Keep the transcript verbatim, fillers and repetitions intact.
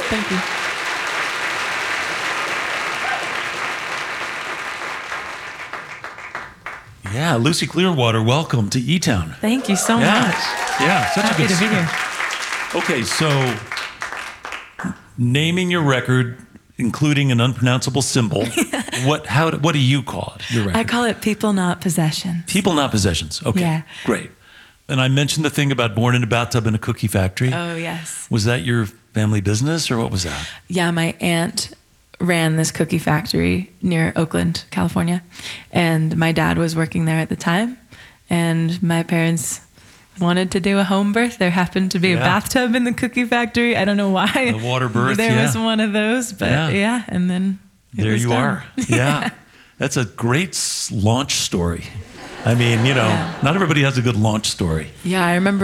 Thank you. Yeah, Lucy Clearwater, welcome to E-Town. Thank you so Yeah. much. Yeah, such Happy a good to be singer. here. Okay, so naming your record, including an unpronounceable symbol, what how what do you call it? Your record? I call it People Not Possession. People, Not Possessions. Okay, Yeah. great. And I mentioned the thing about born in a bathtub in a cookie factory. Oh, yes. Was that your family business, or what was that? Yeah, my aunt ran this cookie factory near Oakland, California. And my dad was working there at the time. And my parents wanted to do a home birth. There happened to be Yeah. a bathtub in the cookie factory. I don't know why. A water birth, There yeah. was one of those, but Yeah. yeah, and then it There was you done. are. Yeah. That's a great s- launch story. I mean, you know, Yeah. not everybody has a good launch story. Yeah, I remember